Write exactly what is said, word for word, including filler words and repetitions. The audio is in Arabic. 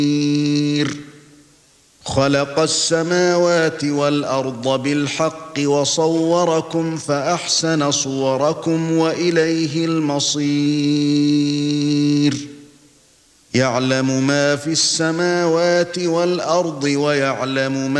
خَلَقَ السَّمَاوَاتِ وَالْأَرْضَ بِالْحَقِّ وَصَوَّرَكُمْ فَأَحْسَنَ صُوَرَكُمْ وَإِلَيْهِ الْمَصِيرُ يَعْلَمُ مَا فِي السَّمَاوَاتِ وَالْأَرْضِ وَيَعْلَمُ